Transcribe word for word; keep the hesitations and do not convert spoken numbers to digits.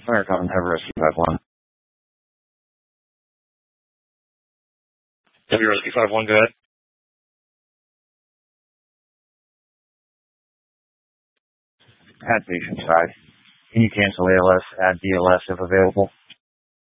American Have Rescue five one. W Rescue five one, go ahead. Add patient side. Can you cancel A L S, add D L S if available?